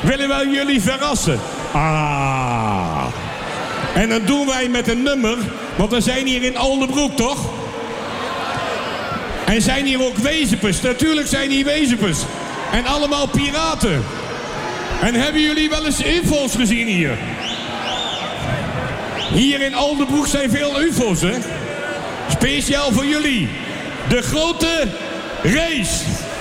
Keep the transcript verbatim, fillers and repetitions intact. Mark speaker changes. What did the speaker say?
Speaker 1: willen wij jullie verrassen. Ah. En dat doen wij met een nummer, want we zijn hier in Oldebroek, toch? En zijn hier ook wezenpers. Natuurlijk zijn hier wezenpers. En allemaal piraten. En hebben jullie wel eens U F O's gezien hier? Hier in Oldebroek zijn veel U F O's, hè? Speciaal voor jullie. De grote race.